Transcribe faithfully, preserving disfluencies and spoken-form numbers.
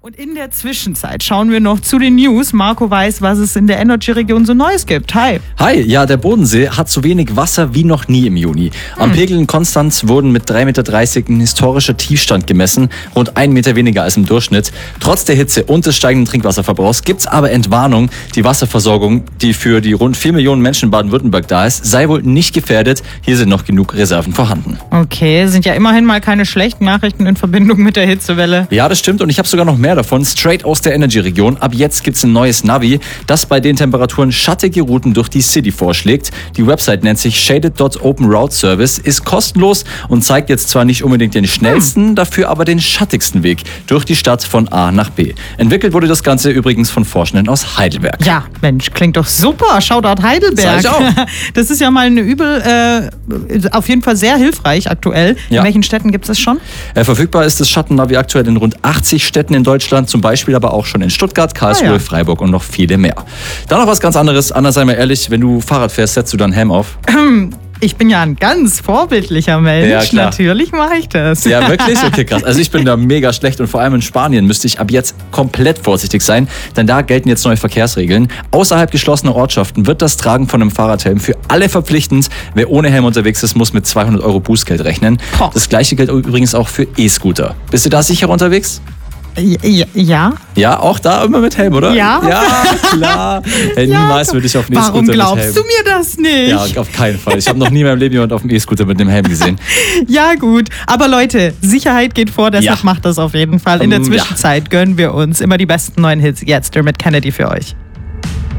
Und in der Zwischenzeit schauen wir noch zu den News. Marco weiß, was es in der Energy-Region so Neues gibt. Hi. Hi, ja, der Bodensee hat so wenig Wasser wie noch nie im Juni. Am hm. Pegel in Konstanz wurden mit drei Meter dreißig ein historischer Tiefstand gemessen, rund einen Meter weniger als im Durchschnitt. Trotz der Hitze und des steigenden Trinkwasserverbrauchs gibt's aber Entwarnung. Die Wasserversorgung, die für die rund vier Millionen Menschen in Baden-Württemberg da ist, sei wohl nicht gefährdet. Hier sind noch genug Reserven vorhanden. Okay, sind ja immerhin mal keine schlechten Nachrichten in Verbindung mit der Hitzewelle. Ja, das stimmt und ich habe sogar noch mehr davon, straight aus der Energy-Region. Ab jetzt gibt's ein neues Navi, das bei den Temperaturen schattige Routen durch die City vorschlägt. Die Website nennt sich shaded dot open route service, ist kostenlos und zeigt jetzt zwar nicht unbedingt den schnellsten, hm. dafür aber den schattigsten Weg durch die Stadt von A nach B. Entwickelt wurde das Ganze übrigens von Forschenden aus Heidelberg. Ja, Mensch, klingt doch super. Shoutout Heidelberg. Sag ich auch. Das ist ja mal eine Übel, äh, auf jeden Fall sehr hilfreich aktuell. Ja. In welchen Städten gibt es das schon? Äh, verfügbar ist das Schattennavi aktuell in rund achtzig Städten in Deutschland, zum Beispiel aber auch schon in Stuttgart, Karlsruhe, ah, ja. Freiburg und noch viele mehr. Dann noch was ganz anderes. Anna, sei mal ehrlich, wenn du Fahrrad fährst, setzt du dann Helm auf? Ich bin ja ein ganz vorbildlicher Mensch. Ja, klar. Natürlich mache ich das. Ja, wirklich? Okay, krass. Also ich bin da mega schlecht und vor allem in Spanien müsste ich ab jetzt komplett vorsichtig sein, denn da gelten jetzt neue Verkehrsregeln. Außerhalb geschlossener Ortschaften wird das Tragen von einem Fahrradhelm für alle verpflichtend. Wer ohne Helm unterwegs ist, muss mit zweihundert Euro Bußgeld rechnen. Poh. Das gleiche gilt übrigens auch für E-Scooter. Bist du da sicher unterwegs? Ja. Ja, auch da immer mit Helm, oder? Ja. Ja, klar. Hey, ja, niemals würde ich auf einen E-Scooter mit Helm. Warum glaubst du mir das nicht? Ja, auf keinen Fall. Ich habe noch nie in meinem Leben jemand auf dem E-Scooter mit dem Helm gesehen. Ja, gut. Aber Leute, Sicherheit geht vor, deshalb ja. macht das auf jeden Fall. In der Zwischenzeit ja. gönnen wir uns immer die besten neuen Hits. Jetzt Dermot Kennedy für euch.